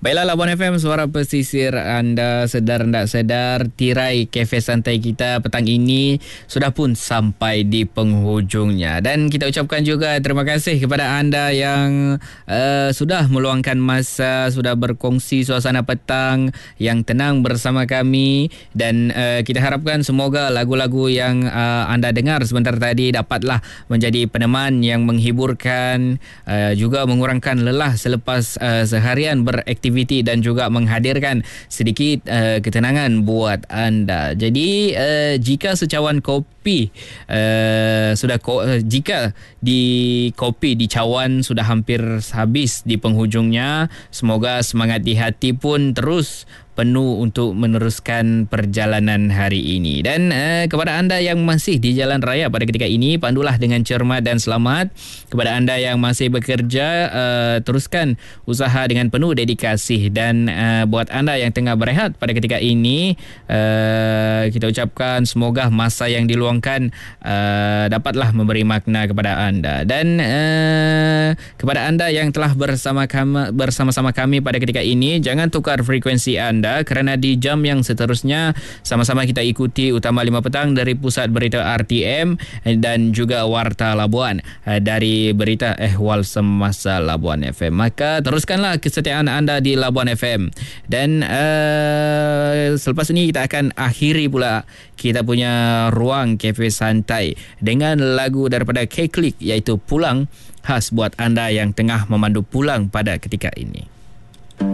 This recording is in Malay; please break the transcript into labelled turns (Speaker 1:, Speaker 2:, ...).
Speaker 1: Baiklah, Labuan FM, suara pesisir anda. Sedar tak sedar, tirai kafe santai kita petang ini sudah pun sampai di penghujungnya. Dan kita ucapkan juga terima kasih kepada anda yang sudah meluangkan masa, sudah berkongsi suasana petang yang tenang bersama kami. Dan kita harapkan semoga lagu-lagu yang anda dengar sebentar tadi dapatlah menjadi peneman yang menghiburkan, juga mengurangkan lelah selepas seharian beraktiviti dan juga menghadirkan sedikit ketenangan buat anda. Jadi jika secawan kopi jika di kopi di cawan sudah hampir habis di penghujungnya, semoga semangat di hati pun terus penuh untuk meneruskan perjalanan hari ini. Dan kepada anda yang masih di jalan raya pada ketika ini, pandulah dengan cermat dan selamat. Kepada anda yang masih bekerja, teruskan usaha dengan penuh dedikasi. Dan buat anda yang tengah berehat pada ketika ini, kita ucapkan semoga masa yang diluangkan dapatlah memberi makna kepada anda. Dan kepada anda yang telah bersama-sama kami pada ketika ini, jangan tukar frekuensi anda, kerana di jam yang seterusnya sama-sama kita ikuti Utama 5 Petang dari Pusat Berita RTM dan juga Warta Labuan dari Berita Ehwal Semasa Labuan FM. Maka teruskanlah kesetiaan anda di Labuan FM. Dan selepas ini kita akan akhiri pula kita punya ruang kafe santai dengan lagu daripada K-Click, iaitu Pulang, khas buat anda yang tengah memandu pulang pada ketika ini.